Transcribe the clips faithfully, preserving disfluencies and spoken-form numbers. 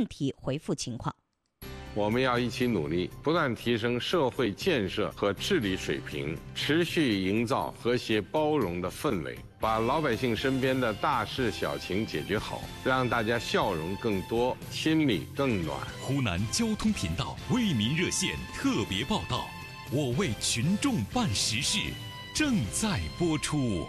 问题回复情况。 我们要一起努力，不断提升社会建设和治理水平，持续营造和谐包容的氛围，把老百姓身边的大事小情解决好，让大家笑容更多，心里更暖。 湖南交通频道为民热线特别报道，我为群众办实事，正在播出。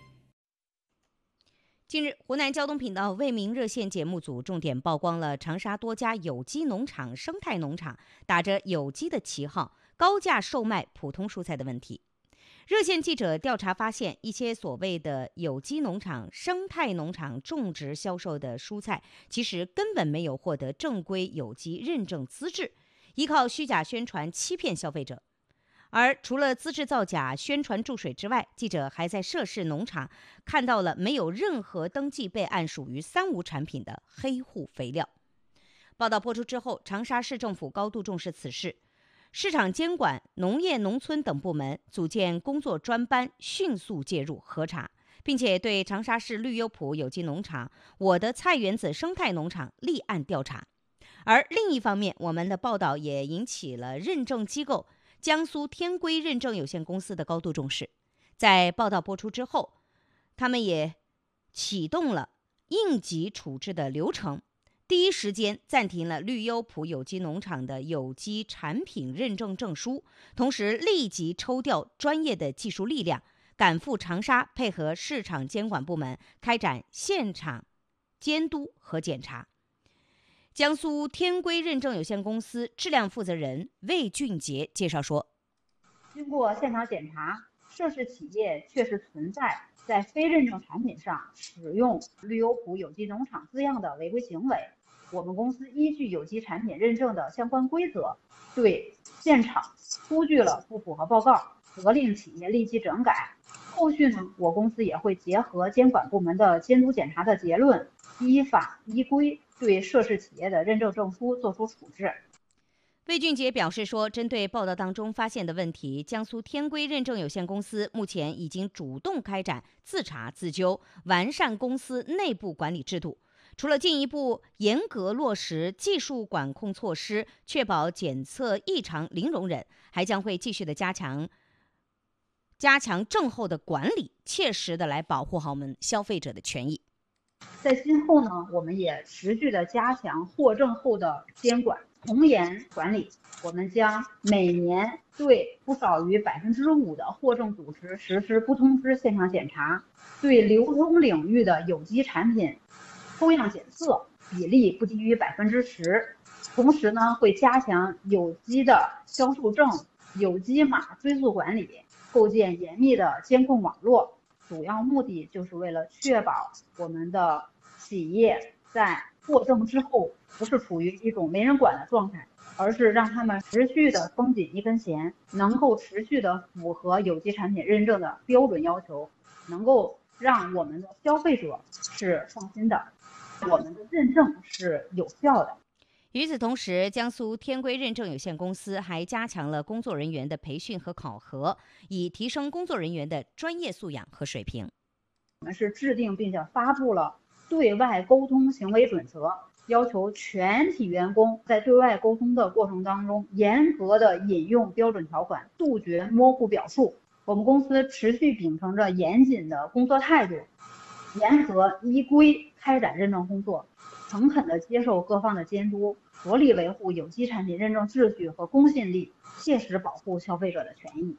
近日，湖南交通频道为民热线节目组重点曝光了长沙多家有机农场、生态农场打着有机的旗号，高价售卖普通蔬菜的问题。热线记者调查发现，一些所谓的有机农场、生态农场种植销售的蔬菜，其实根本没有获得正规有机认证资质，依靠虚假宣传欺骗消费者。而除了资质造假、宣传注水之外，记者还在涉事农场看到了没有任何登记备案、属于三无产品的黑户肥料。报道播出之后，长沙市政府高度重视此事，市场监管、农业农村等部门组建工作专班，迅速介入核查，并且对长沙市绿优普有机农场、我的菜园子生态农场立案调查。而另一方面，我们的报道也引起了认证机构江苏天规认证有限公司的高度重视。在报道播出之后，他们也启动了应急处置的流程，第一时间暂停了绿优普有机农场的有机产品认证证书，同时立即抽调专业的技术力量赶赴长沙，配合市场监管部门开展现场监督和检查。江苏天规认证有限公司质量负责人魏俊杰介绍说， 经过现场检查，涉事企业确实存在在非认证产品上使用绿优普有机农场字样的违规行为。我们公司依据有机产品认证的相关规则，对现场出具了不符合报告，责令企业立即整改。后续呢，我公司也会结合监管部门的监督检查的结论，依法依规对涉事企业的认证证书作出处置。 魏俊杰表示说，针对报道当中发现的问题，江苏天规认证有限公司目前已经主动开展自查自纠，完善公司内部管理制度。除了进一步严格落实技术管控措施，确保检测异常零容忍，还将会继续的加强加强症后的管理，切实的来保护好我们消费者的权益。 在今后呢，我们也持续的加强获证后的监管，从严管理。我们将每年对不少于百分之五的获证组织实施不通知现场检查，对流通领域的有机产品抽样检测比例不低于百分之十。同时呢，会加强有机的销售证、有机码追溯管理，构建严密的监控网络。主要目的就是为了确保我们的企业在获证之后不是处于一种没人管的状态，而是让他们持续的绷紧一根弦，能够持续的符合有机产品认证的标准要求，能够让我们的消费者是放心的，我们的认证是有效的。 与此同时，江苏天规认证有限公司还加强了工作人员的培训和考核，以提升工作人员的专业素养和水平。 我们是制定并且发布了对外沟通行为准则，要求全体员工在对外沟通的过程当中，严格的引用标准条款，杜绝模糊表述。我们公司持续秉承着严谨的工作态度，严格依规开展认证工作，诚恳地接受各方的监督，着力维护有机产品认证秩序和公信力，切实保护消费者的权益。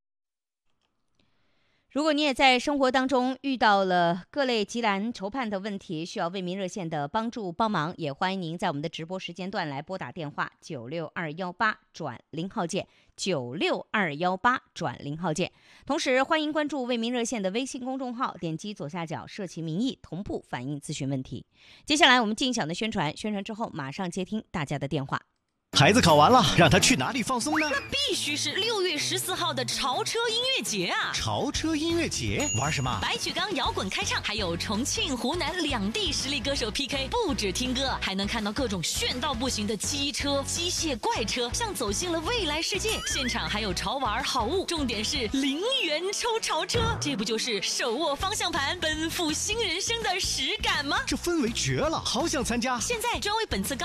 如果你也在生活当中遇到了各类急难愁盼的问题，需要为民热线的帮助帮忙，也欢迎您在我们的直播时间段来拨打电话九六二幺八转零号键九六二幺八转零号键。同时欢迎关注为民热线的微信公众号，点击左下角社企民意，同步反映咨询问题。接下来我们进小的宣传，宣传之后马上接听大家的电话。 孩子考完了，让他去哪里放松呢？ 那必须是六月十四号的潮车音乐节啊！ 潮车音乐节玩什么？ 白举纲摇滚开唱，还有重庆、湖南两地实力歌手 P K， 不止听歌，还能看到各种炫到不行的机车、机械怪车，像走进了未来世界。现场还有潮玩好物，重点是零元抽潮车，这不就是手握方向盘奔赴新人生的实感吗？ 这氛围绝了，好想参加！ 现在专为本次